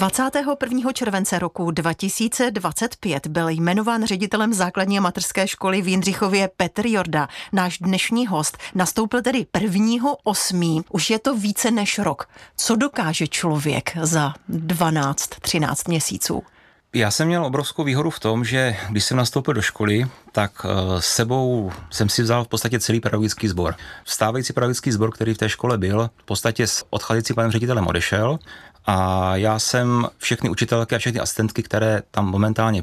21. července roku 2025 byl jmenován ředitelem základní a mateřské školy v Jindřichově Petr Jorda. Náš dnešní host nastoupil tedy 1.8. Už je to více než rok. Co dokáže člověk za 12-13 měsíců? Já jsem měl obrovskou výhodu v tom, že když jsem nastoupil do školy, tak s sebou jsem si vzal v podstatě celý pedagogický sbor. Stávající pedagogický sbor, který v té škole byl, v podstatě s odcházejícím panem ředitelem odešel a já jsem všechny učitelky a všechny asistentky, které tam momentálně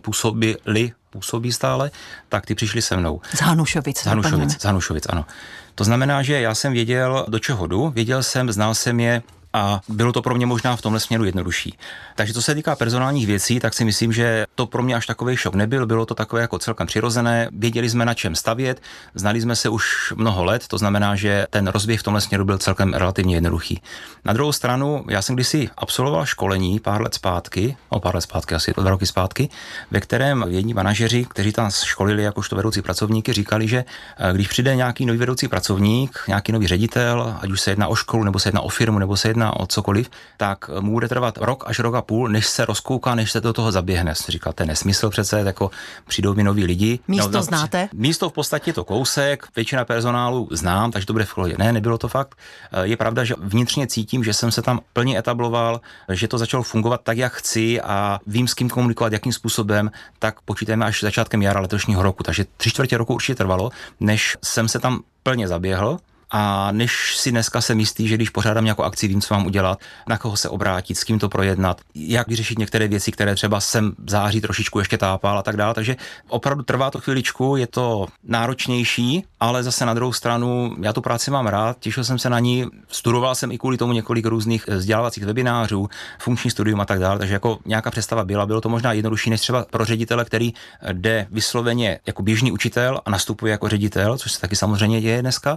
působí stále, tak ty přišli se mnou. Z Hanušovic. Z Hanušovic, ano. To znamená, že já jsem věděl, do čeho jdu, znal jsem je, a bylo to pro mě možná v tomhle směru jednodušší. Takže co se týká personálních věcí, tak si myslím, že to pro mě až takový šok nebyl, bylo to takové jako celkem přirozené, věděli jsme na čem stavět, znali jsme se už mnoho let, to znamená, že ten rozběh v tomhle směru byl celkem relativně jednoduchý. Na druhou stranu, já jsem kdysi absolvoval školení pár let zpátky, asi 2 roky zpátky, ve kterém jedni manažeři, kteří tam školili jakožto vedoucí pracovníky, říkali, že když přijde nějaký nový vedoucí pracovník, nějaký nový ředitel, ať už se jedná o školu, nebo se jedná o firmu, nebo se jedná o cokoliv, tak mu bude trvat rok až rok a půl, než se rozkouká, než se do toho zaběhne. Říkal, to je nesmysl přece, jako přijdou mi noví lidi. Místo znáte? Místo v podstatě to kousek, většina personálu znám, takže to bude v pohodě. Ne, nebylo to fakt. Je pravda, že vnitřně cítím, že jsem se tam plně etabloval, že to začalo fungovat tak, jak chci a vím, s kým komunikovat, jakým způsobem, tak počítáme až začátkem jara letošního roku. Takže 3/4 roku určitě trvalo, než jsem se tam plně zaběhl. A než si dneska jsem jistý, že když pořádám nějakou akci, vím, co mám udělat, na koho se obrátit, s kým to projednat, jak vyřešit některé věci, které třeba jsem v září trošičku ještě tápal a tak dále. Takže opravdu trvá to chviličku, je to náročnější, ale zase na druhou stranu já tu práci mám rád, těšil jsem se na ní, studoval jsem i kvůli tomu několik různých vzdělávacích webinářů, funkční studium a tak dále, takže jako nějaká představa bylo to možná jednodušší než třeba pro ředitele, který jde vysloveně jako běžný učitel a nastupuje jako ředitel, což se taky samozřejmě děje dneska.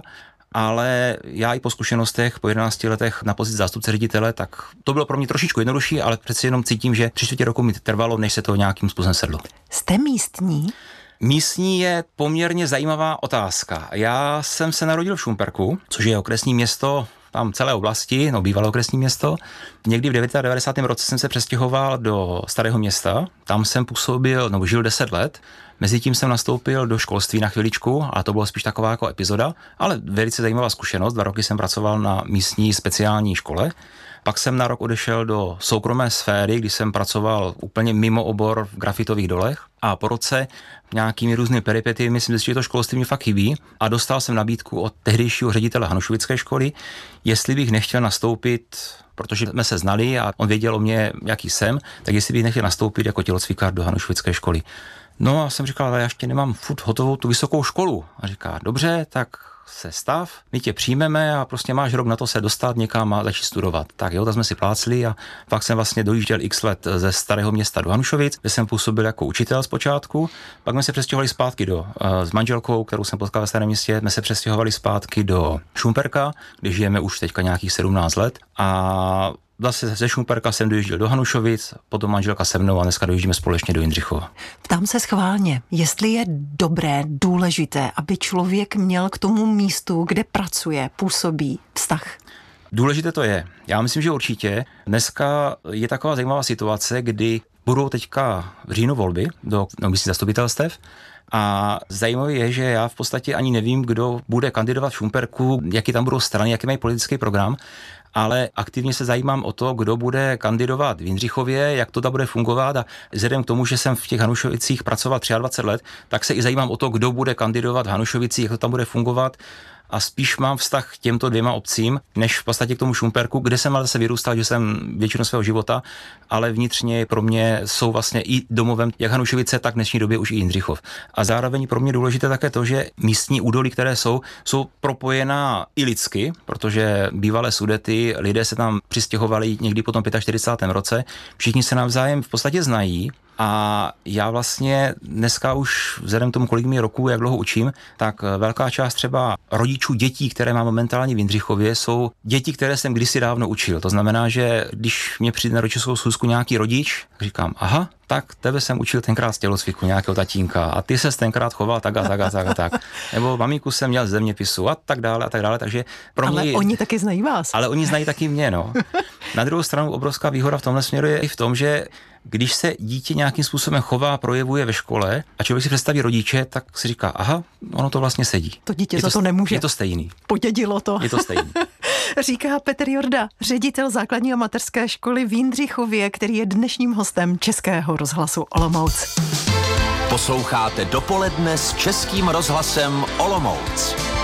Ale já i po zkušenostech, po 11 letech na pozici zástupce ředitele, tak to bylo pro mě trošičku jednodušší, ale přeci jenom cítím, že 3/4 roku mi trvalo, než se to nějakým způsobem sedlo. Jste místní? Místní je poměrně zajímavá otázka. Já jsem se narodil v Šumperku, což je okresní město tam celé oblasti, bývalé okresní město. Někdy v 99. roce jsem se přestěhoval do Starého Města, tam jsem žil 10 let. Mezitím jsem nastoupil do školství na chviličku a to bylo spíš taková jako epizoda, ale velice zajímavá zkušenost. 2 roky jsem pracoval na místní speciální škole. Pak jsem na rok odešel do soukromé sféry, kdy jsem pracoval úplně mimo obor v grafitových dolech a po roce nějakými různými peripety myslím si, že to školství mi fakt chybí a dostal jsem nabídku od tehdejšího ředitele Hanušovické školy, jestli bych nechtěl nastoupit, protože jsme se znali a on věděl o mě, jaký jsem, tak jestli bych nechtěl nastoupit jako tělocvikár do Hanušovické školy. No a jsem říkal, ale já ještě nemám furt hotovou tu vysokou školu. A říká, dobře, tak se stav, my tě přijmeme a prostě máš rok na to se dostat někam a začít studovat. Tak jo, tak jsme si plácli a pak jsem vlastně dojížděl x let ze Starého Města do Hanušovic, kde jsem působil jako učitel zpočátku, pak jsme se přestěhovali zpátky s manželkou, kterou jsem potkal ve Starém Městě, jsme se přestěhovali zpátky do Šumperka, kde žijeme už teďka nějakých 17 let a zase ze Šumperka jsem dojížděl do Hanušovic, potom manželka se mnou a dneska dojíždíme společně do Jindřichova. Ptám se schválně, jestli je dobré, důležité, aby člověk měl k tomu místu, kde pracuje, působí, vztah. Důležité to je. Já myslím, že určitě. Dneska je taková zajímavá situace, kdy budou teďka v říjnu volby do místních zastupitelstev. A zajímavé je, že já v podstatě ani nevím, kdo bude kandidovat v Šumperku, jaký tam budou strany, jaký mají politický program, ale aktivně se zajímám o to, kdo bude kandidovat v Jindřichově, jak to tam bude fungovat a vzhledem k tomu, že jsem v těch Hanušovicích pracoval 23 let, tak se i zajímám o to, kdo bude kandidovat v Hanušovicích, jak to tam bude fungovat. A spíš mám vztah k těmto 2 obcím, než v podstatě k tomu Šumperku, kde jsem ale zase vyrůstal, že jsem většinu svého života, ale vnitřně pro mě jsou vlastně i domovem jak Hanušovice, tak v dnešní době už i Jindřichov. A zároveň pro mě důležité také to, že místní údolí, které jsou propojená i lidsky, protože bývalé Sudety, lidé se tam přistěhovali někdy po tom 45. roce, všichni se navzájem v podstatě znají. A já vlastně dneska už vzhledem k tomu, kolik mi roků, jak dlouho učím, tak velká část třeba rodičů dětí, které mám momentálně v Jindřichově, jsou děti, které jsem kdysi dávno učil. To znamená, že když mě přijde na rodičovskou schůzku nějaký rodič, říkám, aha, tak tebe jsem učil tenkrát z tělocviku nějakého tatínka a ty ses tenkrát choval tak a tak. Nebo maminku jsem měl z zeměpisu a tak dále. Takže pro mě... Ale oni taky znají vás. Ale oni znají taky mě, no. Na druhou stranu obrovská výhoda v tomhle směru je i v tom, že když se dítě nějakým způsobem chová, projevuje ve škole a člověk si představí rodiče, tak si říká, aha, ono to vlastně sedí. To dítě za to nemůže. Je to stejný. Podědilo to. Je to stejný. Říká Petr Jorda, ředitel základní a mateřské školy v Jindřichově, který je dnešním hostem Českého rozhlasu Olomouc. Posloucháte Dopoledne s Českým rozhlasem Olomouc.